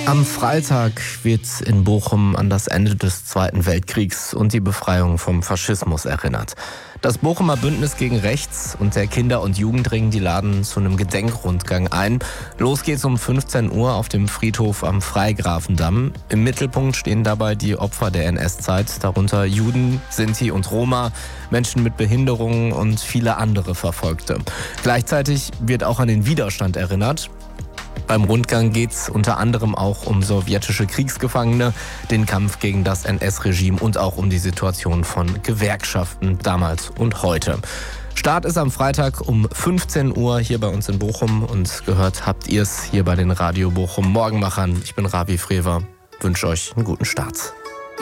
Am Freitag wird in Bochum an das Ende des Zweiten Weltkriegs und die Befreiung vom Faschismus erinnert. Das Bochumer Bündnis gegen Rechts und der Kinder- und Jugendring, die laden zu einem Gedenkrundgang ein. Los geht's um 15 Uhr auf dem Friedhof am Freigrafendamm. Im Mittelpunkt stehen dabei die Opfer der NS-Zeit, darunter Juden, Sinti und Roma, Menschen mit Behinderungen und viele andere Verfolgte. Gleichzeitig wird auch an den Widerstand erinnert. Beim Rundgang geht es unter anderem auch um sowjetische Kriegsgefangene, den Kampf gegen das NS-Regime und auch um die Situation von Gewerkschaften damals und heute. Start ist am Freitag um 15 Uhr hier bei uns in Bochum und gehört habt ihr es hier bei den Radio Bochum Morgenmachern. Ich bin Ravi Frewer, wünsche euch einen guten Start.